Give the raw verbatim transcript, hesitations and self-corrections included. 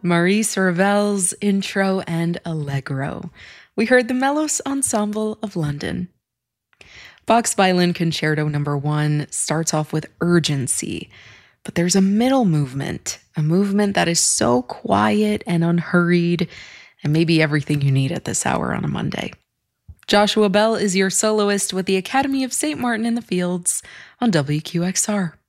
Maurice Ravel's intro and allegro. We heard the Melos Ensemble of London. Bach's Violin Concerto number one starts off with urgency, but there's a middle movement, a movement that is so quiet and unhurried, and maybe everything you need at this hour on a Monday. Joshua Bell is your soloist with the Academy of Saint Martin in the Fields on W Q X R.